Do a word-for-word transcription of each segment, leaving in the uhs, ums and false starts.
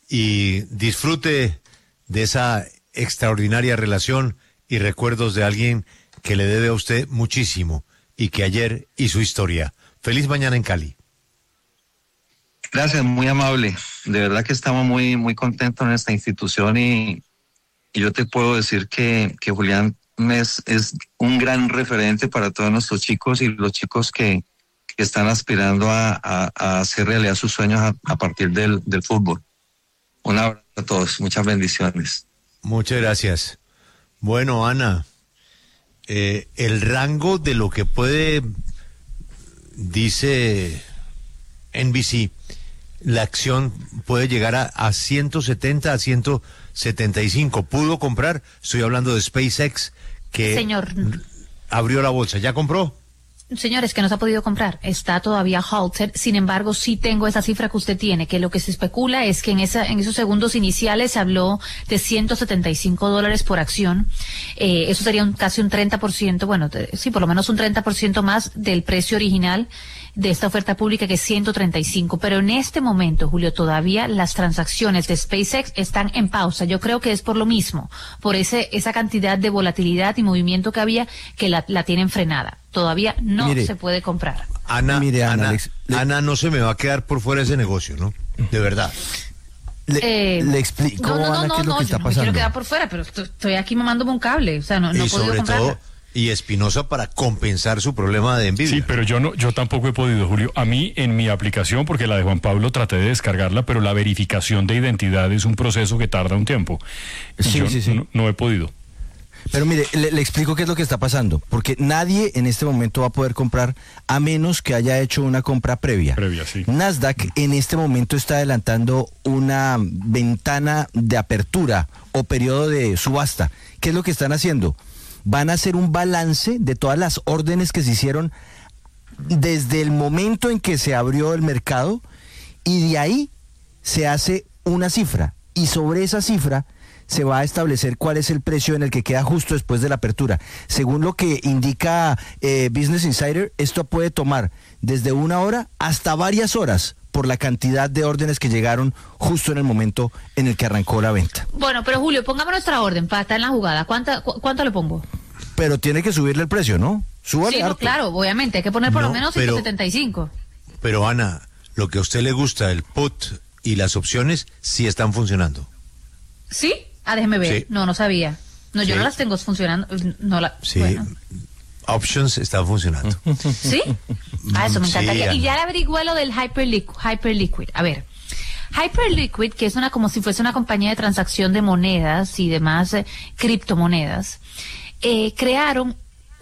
y disfrute de esa extraordinaria relación y recuerdos de alguien que le debe a usted muchísimo y que ayer hizo historia. Feliz mañana en Cali. Gracias, muy amable. De verdad que estamos muy, muy contentos en esta institución y, y yo te puedo decir que, que Julián es, es un gran referente para todos nuestros chicos y los chicos que, que están aspirando a, a, a hacer realidad sus sueños a, a partir del, del fútbol. Un abrazo a todos, muchas bendiciones. Muchas gracias. Bueno, Ana, eh, el rango de lo que puede, dice N B C, la acción puede llegar a, a ciento setenta, a ciento setenta y cinco. ¿Pudo comprar? Estoy hablando de SpaceX, que Señor. abrió la bolsa. ¿Ya compró? Señores, que no se ha podido comprar, está todavía halted. Sin embargo, sí tengo esa cifra que usted tiene, que lo que se especula es que en esa, en esos segundos iniciales se habló de ciento setenta y cinco dólares por acción. Eh, eso sería un, casi un treinta por ciento, bueno, de, sí, por lo menos un treinta por ciento más del precio original de esta oferta pública, que es ciento treinta y cinco. Pero en este momento, Julio, todavía las transacciones de SpaceX están en pausa. Yo creo que es por lo mismo, por ese, esa cantidad de volatilidad y movimiento que había, que la, la tienen frenada. Todavía no mire, se puede comprar. Ana, mire, Ana, Ana, le, Ana, no se me va a quedar por fuera ese negocio, ¿no? De verdad. Le, eh, le explico, no, no, Ana, no, qué es no, lo que yo está no pasando. Me quiero quedar por fuera, pero estoy aquí mamándome un cable, o sea, no, no y he podido sobre comprarla. todo, y Espinosa para compensar su problema de envidia. Sí, pero yo no, yo tampoco he podido, Julio. A mí, en mi aplicación, porque la de Juan Pablo traté de descargarla, pero la verificación de identidad es un proceso que tarda un tiempo. Sí, yo sí, sí. No, no he podido. Pero mire, le, le explico qué es lo que está pasando, porque nadie en este momento va a poder comprar a menos que haya hecho una compra previa. Previa, sí. Nasdaq en este momento está adelantando una ventana de apertura o periodo de subasta. ¿Qué es lo que están haciendo? Van a hacer un balance de todas las órdenes que se hicieron desde el momento en que se abrió el mercado, y de ahí se hace una cifra, y sobre esa cifra se va a establecer cuál es el precio en el que queda justo después de la apertura. Según lo que indica eh, Business Insider, esto puede tomar desde una hora hasta varias horas por la cantidad de órdenes que llegaron justo en el momento en el que arrancó la venta. Bueno, pero Julio, pongamos nuestra orden para estar en la jugada. ¿Cuánta, cu ¿Cuánto le pongo? Pero tiene que subirle el precio, ¿no? Súbale sí, no, harto. claro, obviamente, hay que poner por No, lo menos pero- ciento setenta y cinco. Pero Ana, lo que a usted le gusta, el put y las opciones, sí están funcionando. ¿Sí? Ah, déjeme ver. Sí. No, no sabía. No, yo Sí. no las tengo funcionando. No la, Sí, bueno. options están funcionando. ¿Sí? Ah, eso me Sí, encantaría. Ana. Y ya le averigué lo del Hyperliquid. Hyperliquid. A ver. Hyperliquid, que es una como si fuese una compañía de transacción de monedas y demás eh, criptomonedas, eh, crearon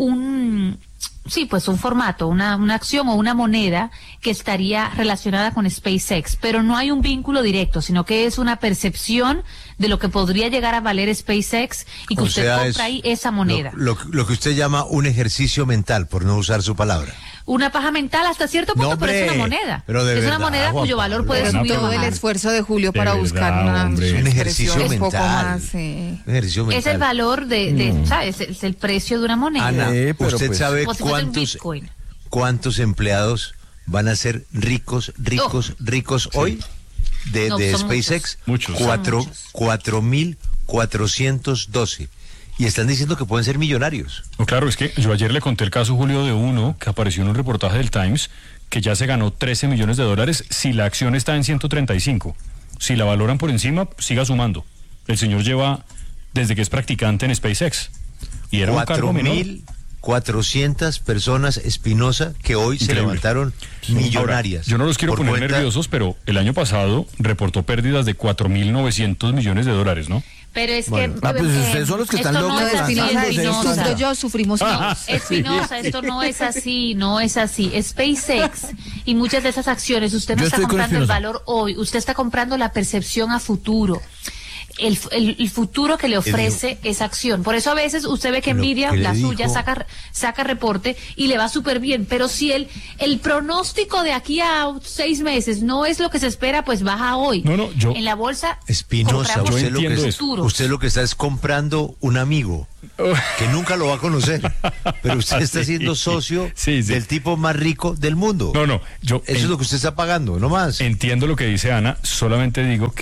un, sí, pues un formato, una, una acción o una moneda que estaría relacionada con SpaceX, pero no hay un vínculo directo, sino que es una percepción de lo que podría llegar a valer SpaceX y que O usted sea, compra es ahí esa moneda. Lo, lo- lo que usted llama un ejercicio mental, por no usar su palabra. Una paja mental hasta cierto punto, No, pero es hombre, una moneda. pero de es una verdad, moneda Juan cuyo valor Pablo. puede Pero subir o Todo el bajar. esfuerzo de Julio De para verdad, buscar una hombre. Un ejercicio expresión un poco mental. más, sí. Un ejercicio mental. Es el valor de, de ¿sabes? Es el precio de una moneda. Ana, Eh, pero ¿usted pues- sabe Como si fuese un cuántos, Bitcoin. cuántos empleados van a ser ricos, ricos, ricos hoy de, No, de son SpaceX? muchos. Muchos. Cuatro, Son muchos. cuatro mil cuatrocientos doce. Y están diciendo que pueden ser millonarios. No, claro, es que yo ayer le conté el caso, Julio, de uno que apareció en un reportaje del Times, que ya se ganó trece millones de dólares si la acción está en ciento treinta y cinco. Si la valoran por encima, siga sumando. El señor lleva desde que es practicante en SpaceX. Y era un Cuatro cargo menor. mil cuatrocientas personas, Espinosa, que hoy se Increíble. levantaron Sí. millonarias. Ahora, yo no los quiero por poner cuenta- nerviosos, pero el año pasado reportó pérdidas de cuatro mil novecientos millones de dólares, ¿no? Pero es Bueno. que... Ah, pues eh, ustedes son los que esto están no locos es así, lanzándose Espinosa. esto. Sufro yo, sufrimos todos. Espinosa, esto no es así, no es así. SpaceX y muchas de esas acciones, usted no Yo está estoy con comprando el Espinosa. valor hoy, usted está comprando la percepción a futuro. El, el, el futuro que le ofrece esa acción. Por eso a veces usted ve que Lo Nvidia, que le la suya, dijo- saca, saca reporte y le va súper bien. Pero si el, el pronóstico de aquí a seis meses no es lo que se espera, pues baja hoy. No, no, yo- En la bolsa Espinosa, compramos usted lo, que entiendo es- eso. futuros. usted lo que está es comprando un amigo que nunca lo va a conocer, pero usted está Sí. siendo socio Sí, sí. del tipo más rico del mundo. No, no, yo Eso es en- lo que usted está pagando, no más. entiendo lo que dice Ana, solamente digo que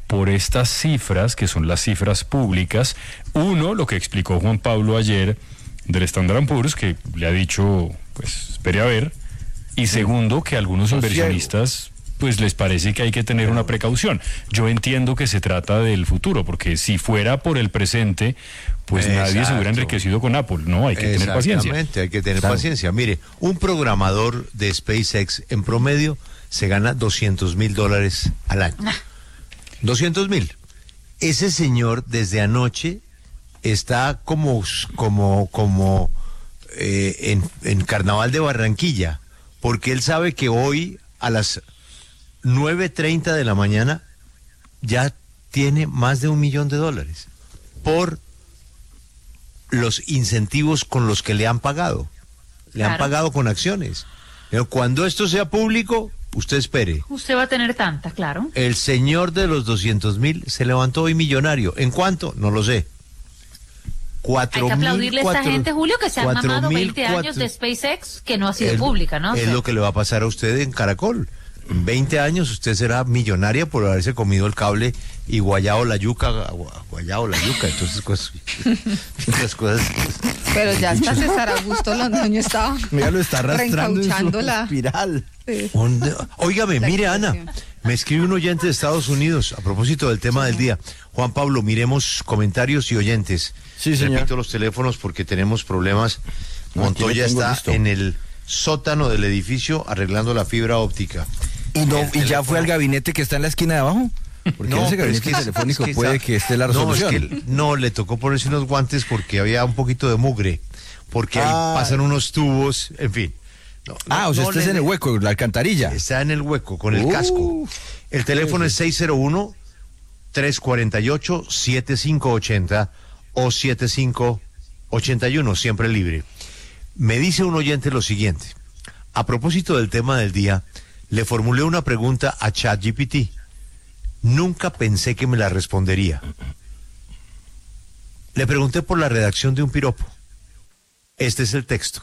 por estas cifras, que son las cifras públicas. Uno, lo que explicó Juan Pablo ayer del Standard and Poor's, que le ha dicho, pues, espere a ver. Y segundo, que a algunos inversionistas, pues, les parece que hay que tener una precaución. Yo entiendo que se trata del futuro, porque si fuera por el presente, pues Exacto. nadie se hubiera enriquecido con Apple, ¿no? Hay que tener paciencia. Exactamente, hay que tener Claro. paciencia. Mire, un programador de SpaceX en promedio se gana doscientos mil dólares al año. doscientos mil. Ese señor desde anoche está como, como, como eh, en, en Carnaval de Barranquilla, porque él sabe que hoy a las nueve treinta de la mañana ya tiene más de un millón de dólares por los incentivos con los que le han pagado. Le han Claro. pagado con acciones. Pero cuando esto sea público, usted espere. Usted va a tener tanta, claro. El señor de los doscientos mil se levantó hoy millonario. ¿En cuánto? No lo sé. Cuatro Hay que mil, aplaudirle a esta cuatro- gente, Julio, que se han cuatro mamado mil, veinte años cuatro- de SpaceX, que no ha sido Es- pública, ¿no? O Es sea, lo que le va a pasar a usted en Caracol. En veinte años usted será millonaria por haberse comido el cable y guayado la yuca, gu- guayado la yuca, entonces cosas, esas cosas. Pero ya hasta César Augusto Londoño estaba Mira, lo está arrastrando en su reencauchando la... espiral. Sí. Un- Óigame, La mire, Ana, expresión. me escribe un oyente de Estados Unidos a propósito del tema del día. Juan Pablo, miremos comentarios y oyentes. Sí, señor. Repito los teléfonos porque tenemos problemas. No, aquí Montoya lo tengo está listo. en el sótano del edificio arreglando la fibra óptica. ¿Y, no, El ¿Y ya teléfono- fue al gabinete que está en la esquina de abajo? Porque en ese pero es gabinete que- telefónico es que puede está- que esté la no, es resolución. que él- no, le tocó ponerse unos guantes porque había un poquito de mugre, porque ahí Ah. pasan unos tubos, en fin. No, no, Ah, o sea, no este es le- en el hueco, la alcantarilla. Está en el hueco, con el Uh, casco. El teléfono es seis cero uno, tres cuatro ocho, siete cinco ocho cero o siete cinco ocho uno, siempre libre. Me dice un oyente lo siguiente. A propósito del tema del día, le formulé una pregunta a ChatGPT. Nunca pensé que me la respondería. Le pregunté por la redacción de un piropo. Este es el texto.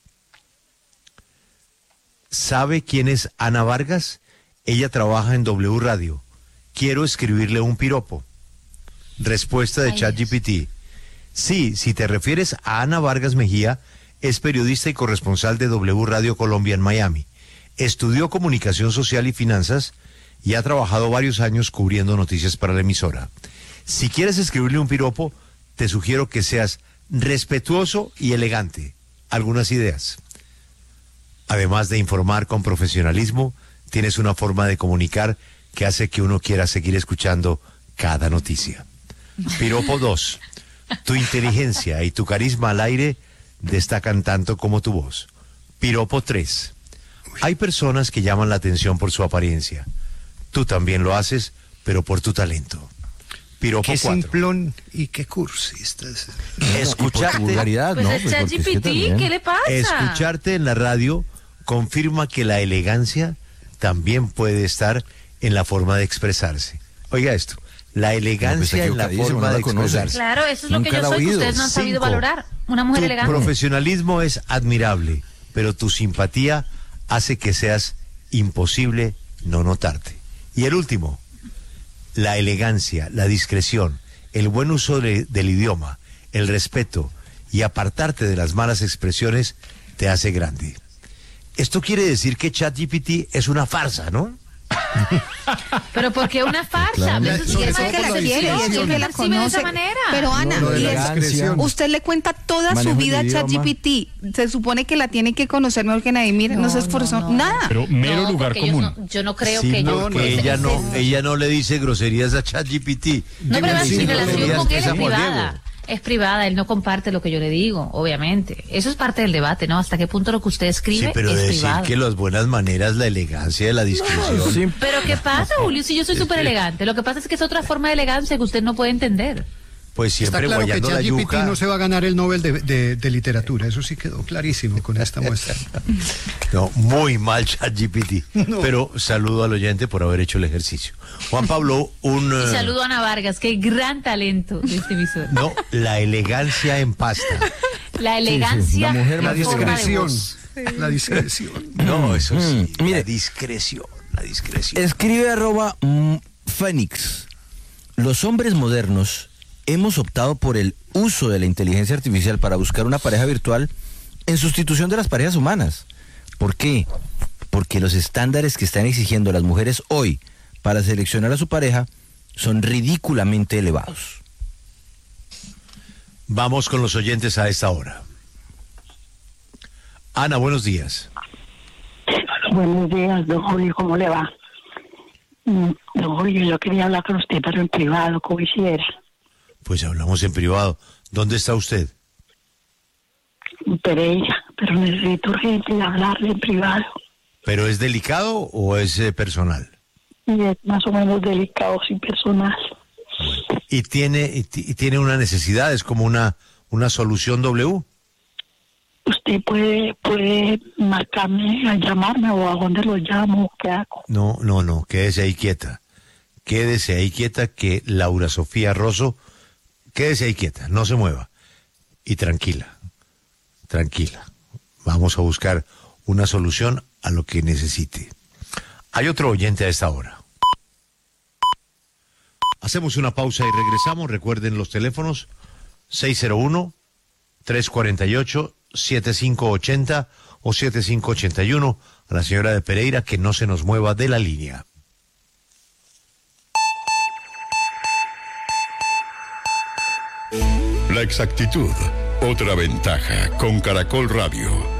¿Sabe quién es Ana Vargas? Ella trabaja en W Radio. Quiero escribirle un piropo. Respuesta de Ay, ChatGPT. Sí, si te refieres a Ana Vargas Mejía, es periodista y corresponsal de W Radio Colombia en Miami. Estudió comunicación social y finanzas y ha trabajado varios años cubriendo noticias para la emisora. Si quieres escribirle un piropo, te sugiero que seas respetuoso y elegante. Algunas ideas. Además de informar con profesionalismo, tienes una forma de comunicar que hace que uno quiera seguir escuchando cada noticia. Piropo dos. Tu inteligencia y tu carisma al aire destacan tanto como tu voz. Piropo tres. Hay personas que llaman la atención por su apariencia. Tú también lo haces, pero por tu talento. Piropo Qué cuatro. simplón y qué cursi estás. Y por Escucharte, vulgaridad, pues ¿no? es Pues porque es que ChatGPT, también- ¿qué le pasa? escucharte en la radio confirma que la elegancia también puede estar en la forma de expresarse. Oiga esto, la elegancia está en la equivocadísimo, forma no la de conoce. expresarse. Claro, eso es lo Nunca que yo la he soy, que oído. ustedes no han sabido Cinco. valorar. Una mujer Tu elegante. profesionalismo es admirable, pero tu simpatía hace que seas imposible no notarte. Y el último, la elegancia, la discreción, el buen uso de- del idioma, el respeto y apartarte de las malas expresiones te hace grande. Esto quiere decir que ChatGPT es una farsa, ¿no? Pero porque una farsa. Claro. Eso sí Sobre es todo que por la la quiere, discreción. que que la la percibe de esa conoce. manera. Pero Ana, No, lo de y la es- discreción. usted le cuenta toda Manejo su el vida a idioma. ChatGPT. Se supone que la tiene que conocer mejor que nadie. Mire, no, se esforzó no, no. nada. Pero mero No, lugar porque ellos común. no- yo no creo Sí, que ellos... porque no, ella ese- no, ese- ella no le dice groserías a ChatGPT. No, pero Sí, mi no, relación groserías con él es es a Juan privada. Diego. Es privada, él no comparte lo que yo le digo, obviamente. Eso es parte del debate, ¿no? Hasta qué punto lo que usted escribe Sí, pero es decir privado. que las buenas maneras, la elegancia, la discreción. Sí, Pero ¿qué pasa, Julio? Si yo soy súper elegante. Lo que pasa es que es otra forma de elegancia que usted no puede entender. Pues Está siempre claro que guayando la ChatGPT yuca. no se va a ganar el Nobel de, de- de literatura. Eso sí quedó clarísimo con esta muestra. No, muy mal ChatGPT. No. Pero saludo al oyente por haber hecho el ejercicio. Juan Pablo, un... Y eh, saludo a Ana Vargas, qué gran talento de este emisor. No, la elegancia en pasta. La elegancia, la mujer La en forma de discreción. voz. La discreción. No, eso sí. Mm, mire. La discreción, la discreción. Escribe arroba mm, Fénix. los hombres modernos hemos optado por el uso de la inteligencia artificial para buscar una pareja virtual en sustitución de las parejas humanas. ¿Por qué? Porque los estándares que están exigiendo las mujeres hoy para seleccionar a su pareja son ridículamente elevados. Vamos con los oyentes a esta hora. Ana, buenos días. Buenos días, don Julio, ¿cómo le va? Mm, Don Julio, yo quería hablar con usted, pero en privado, ¿cómo hiciera? Pues hablamos en privado. ¿Dónde está usted? En Pereira, pero necesito urgente hablarle en privado. ¿Pero es delicado o es eh, personal? Y es más o menos delicado, sin personal. Bueno. ¿Y tiene y, t- y tiene una necesidad? ¿Es como una, una solución W? Usted puede puede marcarme, a llamarme, o a dónde lo llamo, ¿qué hago? No, no, no, quédese ahí quieta. Quédese ahí quieta que Laura Sofía Rosso, quédese ahí quieta, no se mueva. Y tranquila, tranquila. Vamos a buscar una solución a lo que necesite. Hay otro oyente a esta hora. Hacemos una pausa y regresamos. Recuerden los teléfonos seis cero uno, tres cuatro ocho, siete cinco ocho cero o siete cinco ocho uno. A la señora de Pereira, que no se nos mueva de la línea. La exactitud, otra ventaja con Caracol Radio.